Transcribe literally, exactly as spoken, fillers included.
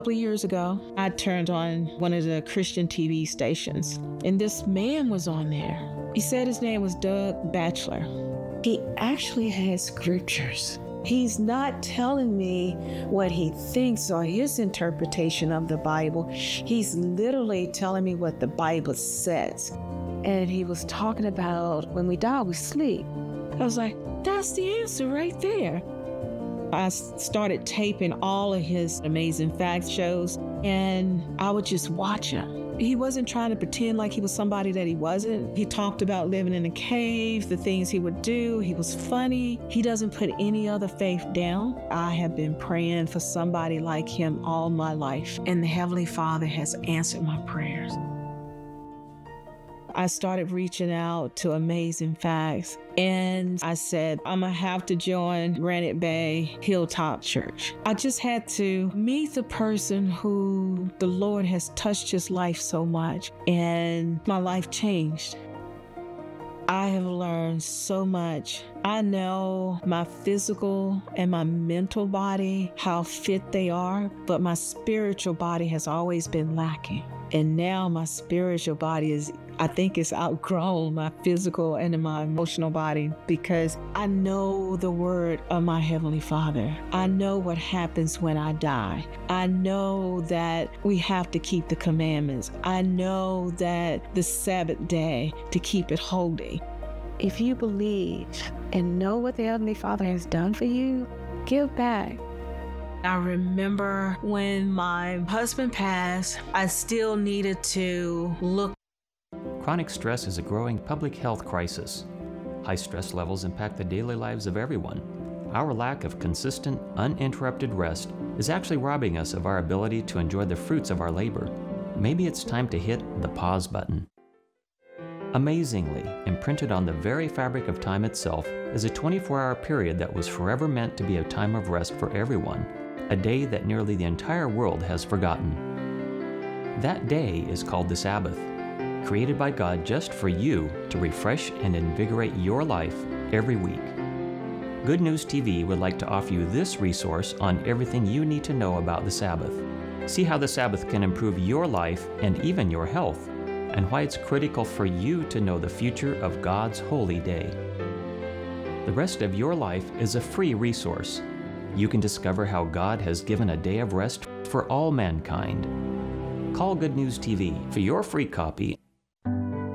A couple of years ago, I turned on one of the Christian T V stations, and this man was on there. He said his name was Doug Batchelor. He actually has scriptures. He's not telling me what he thinks or his interpretation of the Bible. He's literally telling me what the Bible says. And he was talking about when we die, we sleep. I was like, that's the answer right there. I started taping all of his Amazing Facts shows, and I would just watch him. He wasn't trying to pretend like he was somebody that he wasn't. He talked about living in a cave, the things he would do. He was funny. He doesn't put any other faith down. I have been praying for somebody like him all my life, and the Heavenly Father has answered my prayers. I started reaching out to Amazing Facts, and I said, I'm going to have to join Granite Bay Hilltop Church. I just had to meet the person who the Lord has touched his life so much, and my life changed. I have learned so much. I know my physical and my mental body, how fit they are, but my spiritual body has always been lacking. And now my spiritual body is, I think it's outgrown my physical and my emotional body, because I know the word of my Heavenly Father. I know what happens when I die. I know that we have to keep the commandments. I know that the Sabbath day to keep it holy. If you believe and know what the Heavenly Father has done for you, give back. I remember when my husband passed, I still needed to look. Chronic stress is a growing public health crisis. High stress levels impact the daily lives of everyone. Our lack of consistent, uninterrupted rest is actually robbing us of our ability to enjoy the fruits of our labor. Maybe it's time to hit the pause button. Amazingly, imprinted on the very fabric of time itself is a twenty-four hour period that was forever meant to be a time of rest for everyone, a day that nearly the entire world has forgotten. That day is called the Sabbath, created by God just for you to refresh and invigorate your life every week. Good News T V would like to offer you this resource on everything you need to know about the Sabbath. See how the Sabbath can improve your life and even your health, and why it's critical for you to know the future of God's holy day. The rest of your life is a free resource. You can discover how God has given a day of rest for all mankind. Call Good News T V for your free copy